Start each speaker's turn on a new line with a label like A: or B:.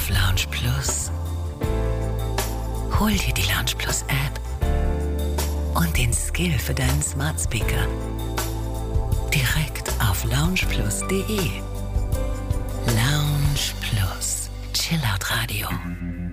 A: Lounge Plus. Hol dir die Lounge Plus App und den Skill für deinen Smart Speaker direkt auf loungeplus.de. Lounge Plus. Chillout Radio.